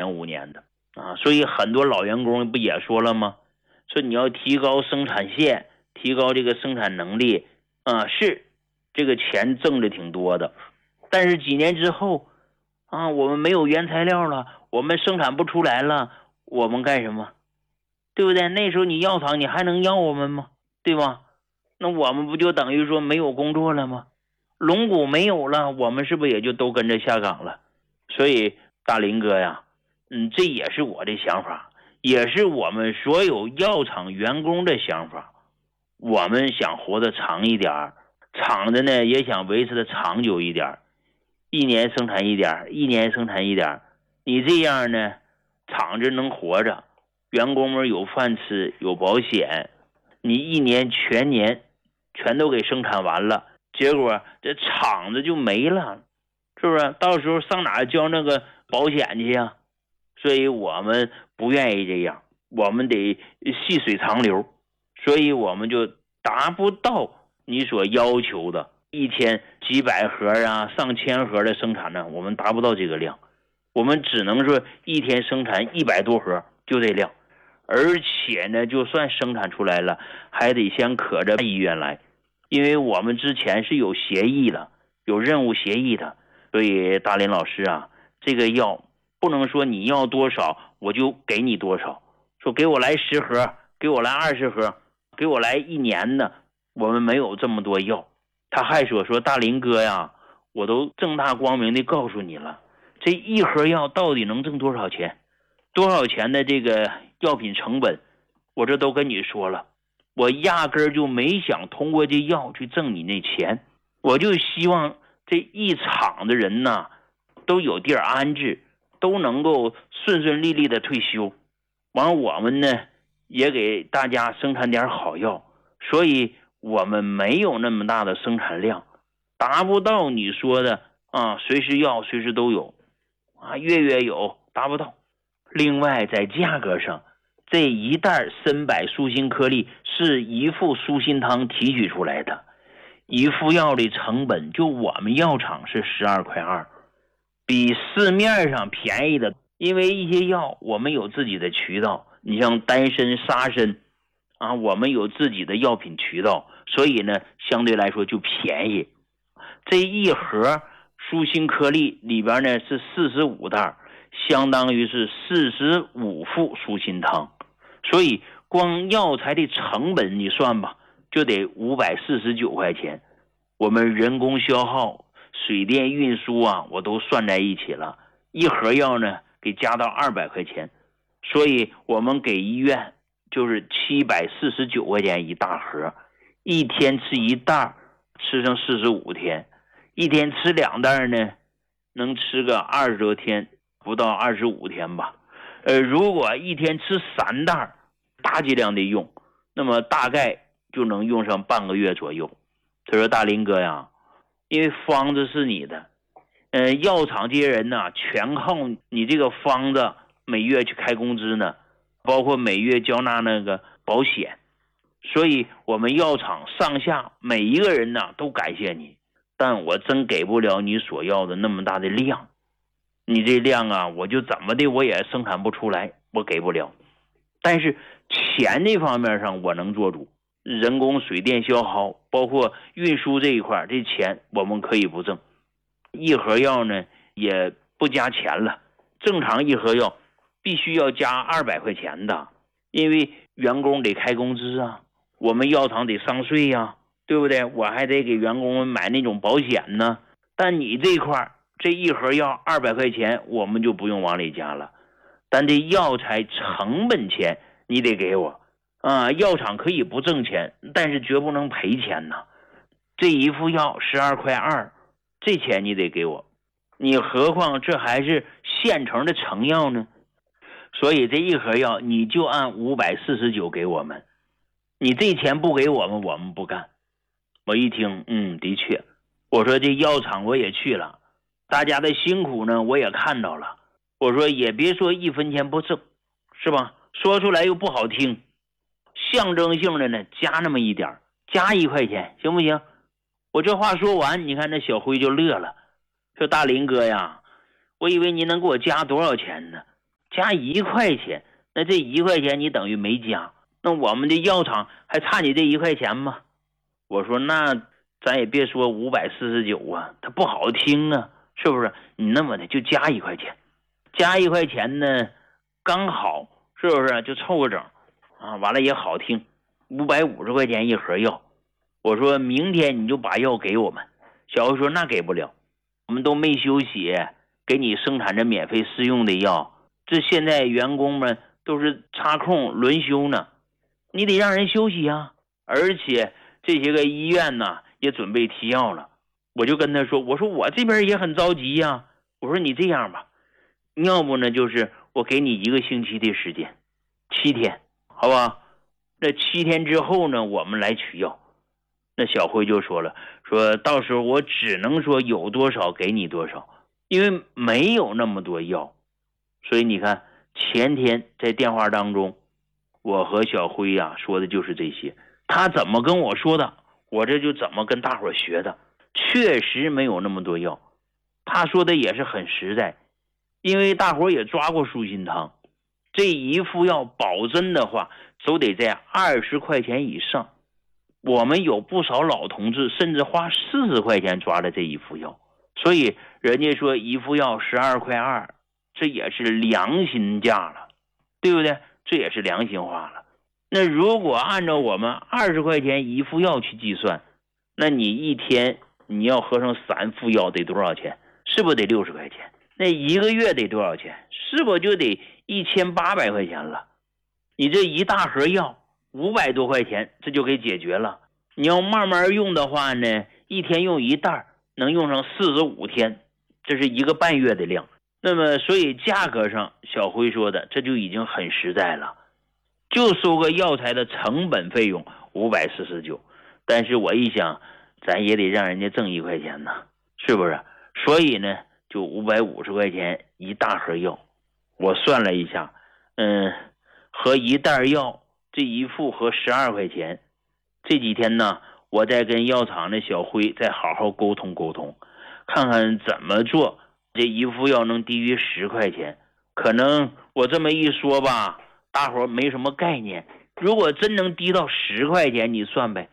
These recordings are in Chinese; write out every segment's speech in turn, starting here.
5年的啊。所以很多老员工不也说了吗？说你要提高生产线，提高这个生产能力啊，是这个钱挣的挺多的，但是几年之后啊，我们没有原材料了，我们生产不出来了，我们干什么？对不对？那时候你药厂你还能要我们吗？对吧？那我们不就等于说没有工作了吗？龙骨没有了，我们是不是也就都跟着下岗了？所以大林哥呀，这也是我的想法，也是我们所有药厂员工的想法。我们想活得长一点，厂子呢也想维持的长久一点，一年生产一点，一年生产一点，你这样呢，厂子能活着，员工们有饭吃，有保险。你一年全年全都给生产完了，结果这厂子就没了，是不是？到时候上哪交那个保险去呀？所以我们不愿意这样，我们得细水长流，所以我们就达不到你所要求的一天几百盒啊、上千盒的生产呢，我们达不到这个量，我们只能说一天生产100多盒，就这量。而且呢，就算生产出来了，还得先可着医院来，因为我们之前是有协议了，有任务协议的。所以大林老师啊，这个药不能说你要多少我就给你多少，说给我来10盒，给我来20盒，给我来1年的，我们没有这么多药。他还说大林哥呀，我都正大光明的告诉你了，这一盒药到底能挣多少钱，多少钱的这个药品成本，我这都跟你说了，我压根儿就没想通过这药去挣你那钱，我就希望这一厂的人呐都有地儿安置，都能够顺顺利利的退休，完我们呢也给大家生产点好药，所以我们没有那么大的生产量，达不到你说的啊，随时要随时都有啊，月有，达不到。另外在价格上，这一袋参柏舒心颗粒是一副舒心汤提取出来的，一副药的成本就我们药厂是12.2块，比市面上便宜的。因为一些药我们有自己的渠道，你像丹参、沙参啊，我们有自己的药品渠道，所以呢相对来说就便宜。这一盒舒心颗粒里边呢是45袋，相当于是45副舒心汤，所以光药材的成本你算吧，就得549块钱。我们人工消耗、水电运输啊，我都算在一起了，一盒药呢给加到200块钱，所以我们给医院就是749块钱一大盒，一天吃一袋，吃上45天，一天吃2袋呢，能吃个20多天，不到25天吧。如果一天吃3袋，大剂量的用，那么大概就能用上半个月左右。他说大林哥呀，因为方子是你的，药厂这些人呢全靠你这个方子每月去开工资呢，包括每月交纳那个保险，所以我们药厂上下每一个人呢都感谢你，但我真给不了你所要的那么大的量，你这量啊我就怎么的我也生产不出来，我给不了。但是钱这方面上我能做主，人工水电消耗包括运输这一块，这钱我们可以不挣。一盒药呢也不加钱了，正常一盒药必须要加200块钱的，因为员工得开工资啊，我们药厂得上税呀，对不对？我还得给员工们买那种保险呢。但你这块这一盒药200块钱我们就不用往里加了，但这药材成本钱你得给我啊，药厂可以不挣钱，但是绝不能赔钱呐。这一副药12.2块，这钱你得给我，你何况这还是现成的成药呢？所以这一盒药你就按549给我们，你这钱不给我们，我们不干。我一听，的确，我说这药厂我也去了，大家的辛苦呢我也看到了，我说也别说1分钱不挣，是吧？说出来又不好听，象征性的呢加那么一点，加1块钱行不行？我这话说完，你看那小辉就乐了，说大林哥呀，我以为你能给我加多少钱呢？ 加1块钱，那这1块钱你等于没加，那我们的药厂还差你这1块钱吗？我说那咱也别说549啊，它不好听啊，是不是？你那么的就加1块钱，加1块钱呢刚好，是不是？就凑个整啊，完了也好听，550块钱一盒药。我说明天你就把药给我们。小辉说那给不了，我们都没休息，给你生产着免费试用的药，这现在员工们都是插空轮休呢，你得让人休息啊。而且这些个医院呢也准备提药了。我就跟他说，我说我这边也很着急呀。我说你这样吧，要不呢就是我给你1个星期的时间，7天，好吧？那7天之后呢我们来取药。那小辉就说了，说到时候我只能说有多少给你多少，因为没有那么多药。所以你看前天在电话当中，我和小辉呀说的就是这些，他怎么跟我说的，我这就怎么跟大伙学的。确实没有那么多药，他说的也是很实在，因为大伙也抓过舒心汤，这一副药保真的话都得在20块钱以上。我们有不少老同志甚至花40块钱抓了这一副药，所以人家说一副药12块2，这也是良心价了，对不对？这也是良心话了。那如果按照我们20块钱一副药去计算，那你一天你要喝上3副药得多少钱？是不是得60块钱？那1个月得多少钱？是不是就得1800块钱了？你这一大盒药500多块钱，这就给解决了。你要慢慢用的话呢，一天用1袋，能用上45天，这是1个半月的量。那么所以价格上小辉说的这就已经很实在了，就收个药材的成本费用549，但是我一想咱也得让人家挣1块钱呢，是不是？所以呢就550块钱一大盒药。我算了一下，和1袋药这一副合12块钱。这几天呢我再跟药厂的小辉再好好沟通沟通，看看怎么做这一副药能低于10块钱。可能我这么一说吧，大伙没什么概念。如果真能低到10块钱，你算呗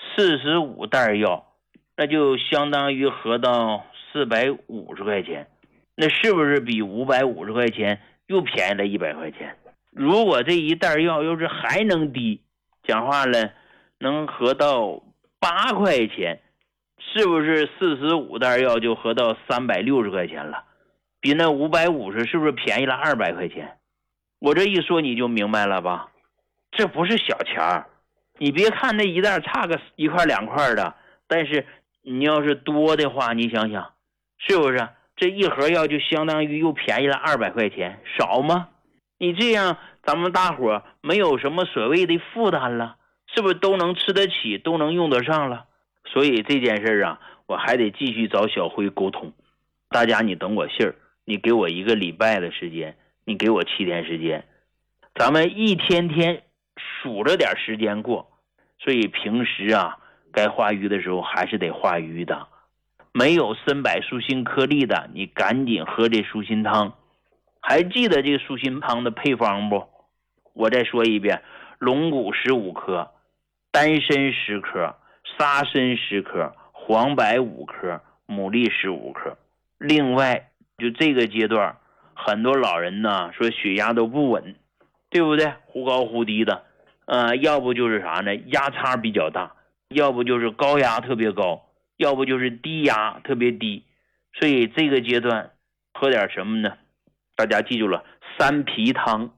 ，45袋药，那就相当于合到450块钱，那是不是比550块钱又便宜了100块钱？如果这一袋药要是还能低，讲话了能合到8块钱，是不是45袋药就合到360块钱了？比那550是不是便宜了200块钱？我这一说你就明白了吧？这不是小钱儿。你别看那一袋差个1块2块的，但是你要是多的话，你想想是不是这一盒药就相当于又便宜了200块钱，少吗？你这样咱们大伙没有什么所谓的负担了，是不是都能吃得起，都能用得上了？所以这件事啊，我还得继续找小辉沟通。大家你等我信儿，你给我1个礼拜的时间，你给我7天时间，咱们一天天数着点时间过。所以平时啊该化瘀的时候还是得化瘀的。没有参柏舒心颗粒的，你赶紧喝这舒心汤。还记得这个舒心汤的配方不？我再说一遍，龙骨15克，丹参10克，沙参10克，黄柏5克，牡蛎15克。另外就这个阶段很多老人呢说血压都不稳，对不对？忽高忽低的，要不就是啥呢？压差比较大，要不就是高压特别高，要不就是低压特别低。所以这个阶段喝点什么呢？大家记住了，3皮汤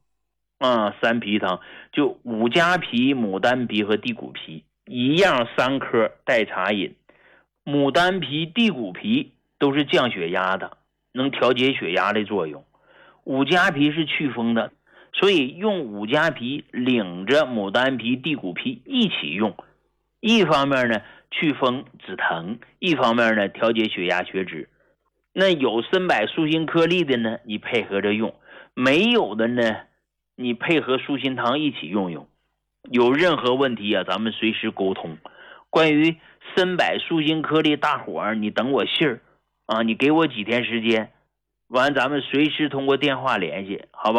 ，3皮汤就五加皮、牡丹皮和地骨皮一样3颗代茶饮。牡丹皮、地骨皮都是降血压的，能调节血压的作用。五加皮是祛风的，所以用五加皮领着牡丹皮、地骨皮一起用，一方面呢祛风止疼，一方面呢调节血压血脂。那有参柏舒心颗粒的呢，你配合着用；没有的呢，你配合舒心汤一起用用。有任何问题啊，咱们随时沟通。关于参柏舒心颗粒，大伙儿你等我信儿啊，你给我几天时间，完咱们随时通过电话联系，好吧？